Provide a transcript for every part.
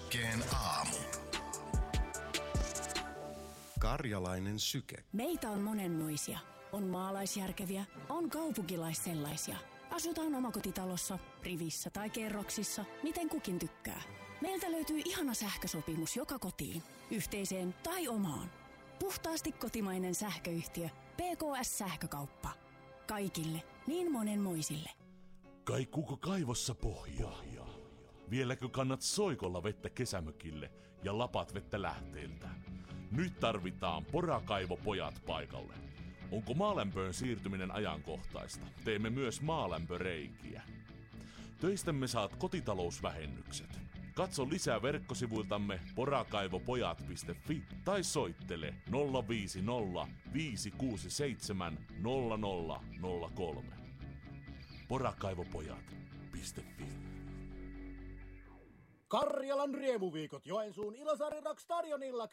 Sykkeen aamu. Karjalainen syke. Meitä on monenmoisia. On maalaisjärkeviä, on kaupunkilaissellaisia. Asutaan omakotitalossa, rivissä tai kerroksissa, miten kukin tykkää. Meiltä löytyy ihana sähkösopimus joka kotiin, yhteiseen tai omaan. Puhtaasti kotimainen sähköyhtiö PKS Sähkökauppa. Kaikille, niin monenmoisille. Kaikuuko kaivossa pohjaa? Vieläkö kannat soikolla vettä kesämökille ja lapat vettä lähteiltä? Nyt tarvitaan porakaivopojat paikalle. Onko maalämpöön siirtyminen ajankohtaista? Teemme myös maalämpöreikiä. Töistämme saat kotitalousvähennykset. Katso lisää verkkosivuiltamme porakaivopojat.fi tai soittele 050 567 0003. Porakaivopojat.fi. Karjalan riemuviikot Joensuun Ilosaari Rock Stadionilla 10-17.6.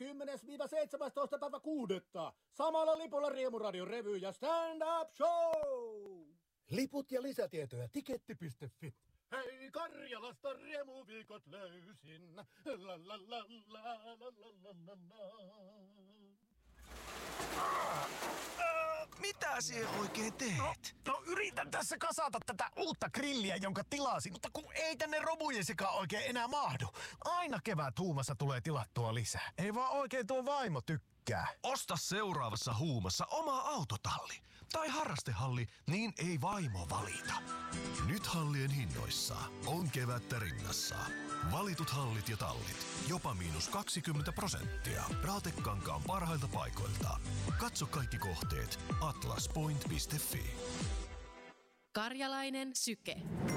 Samalla lipulla Riemuradion revy ja stand-up show. Liput ja lisätietoja tiketti.fi. Hei, Karjalasta riemuviikot löysin. La la la la la la la la. Mitä sinä oikein teet? No yritän tässä kasata tätä uutta grilliä, jonka tilasin, mutta kun ei tänne romujen sekaan oikein enää mahdu. Aina kevät huumassa tulee tilattua lisää. Ei vaan oikein tuo vaimo tykkää. Osta seuraavassa huumassa oma autotalli tai harrastehalli, niin ei vaimo valita. Nyt hallien hinnoissa on kevättä rinnassa. Valitut hallit ja tallit. Jopa -20%. Raatekankaan parhailta paikoilta. Katso kaikki kohteet atlaspoint.fi. Karjalainen syke.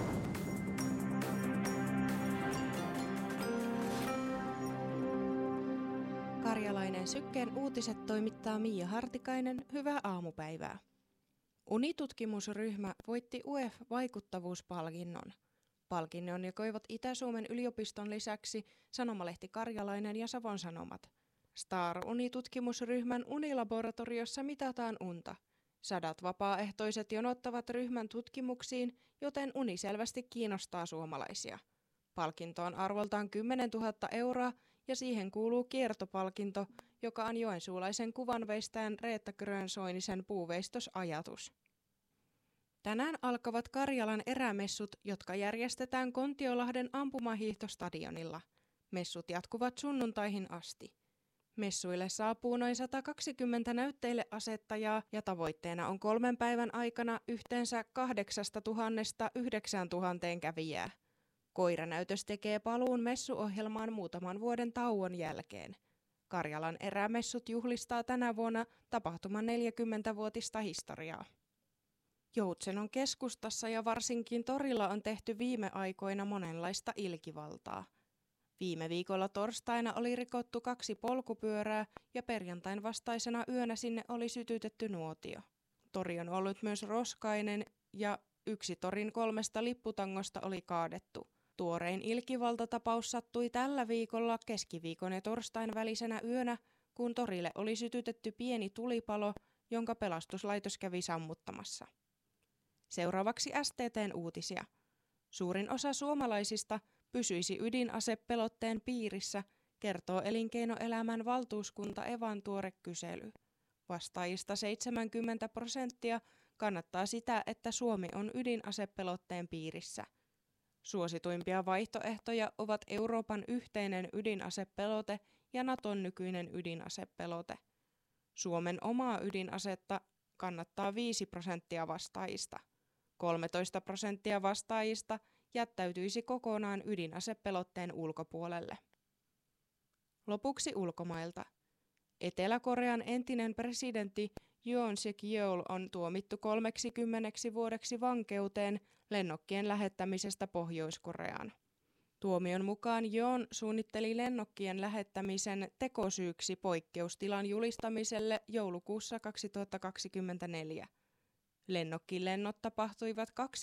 Karjalainen sykkeen uutiset toimittaa Miia Hartikainen. Hyvää aamupäivää. Unitutkimusryhmä voitti UF-vaikuttavuuspalkinnon. Palkinnon jakoivat Itä-Suomen yliopiston lisäksi Sanomalehti Karjalainen ja Savon Sanomat. STAR-unitutkimusryhmän unilaboratoriossa mitataan unta. 100 vapaaehtoiset jonottavat ryhmän tutkimuksiin, joten uni selvästi kiinnostaa suomalaisia. Palkinto on arvoltaan 10 000 euroa ja siihen kuuluu kiertopalkinto, joka on joensuulaisen kuvanveistäjän Reetta Grönsoinisen puuveistosajatus. Tänään alkavat Karjalan erämessut, jotka järjestetään Kontiolahden ampumahiihtostadionilla. Messut jatkuvat sunnuntaihin asti. Messuille saapuu noin 120 näytteileasettajaa ja tavoitteena on 3 päivän aikana yhteensä 8 000 9 000 kävijää. Koiranäytös tekee paluun messuohjelmaan muutaman vuoden tauon jälkeen. Karjalan erämessut juhlistaa tänä vuonna tapahtuman 40-vuotista historiaa. Joutsenon keskustassa ja varsinkin torilla on tehty viime aikoina monenlaista ilkivaltaa. Viime viikolla torstaina oli rikottu 2 polkupyörää ja perjantain vastaisena yönä sinne oli sytytetty nuotio. Tori on ollut myös roskainen ja 1 torin 3 lipputangosta oli kaadettu. Tuorein ilkivaltatapaus sattui tällä viikolla keskiviikon ja torstain välisenä yönä, kun torille oli sytytetty pieni tulipalo, jonka pelastuslaitos kävi sammuttamassa. Seuraavaksi STT:n uutisia. Suurin osa suomalaisista pysyisi ydinasepelotteen piirissä, kertoo Elinkeinoelämän valtuuskunta Evan tuore kysely. Vastaajista 70% kannattaa sitä, että Suomi on ydinasepelotteen piirissä. Suosituimpia vaihtoehtoja ovat Euroopan yhteinen ydinasepelote ja Naton nykyinen ydinasepelote. Suomen omaa ydinasetta kannattaa 5% vastaajista. 13% vastaajista jättäytyisi kokonaan ydinasepelotteen ulkopuolelle. Lopuksi ulkomailta. Etelä-Korean entinen presidentti Yoon Suk-yeol on tuomittu 30 vuodeksi vankeuteen lennokkien lähettämisestä Pohjois-Koreaan. Tuomion mukaan Yoon suunnitteli lennokkien lähettämisen tekosyyksi poikkeustilan julistamiselle joulukuussa 2024. Lennokkilennot tapahtuivat 2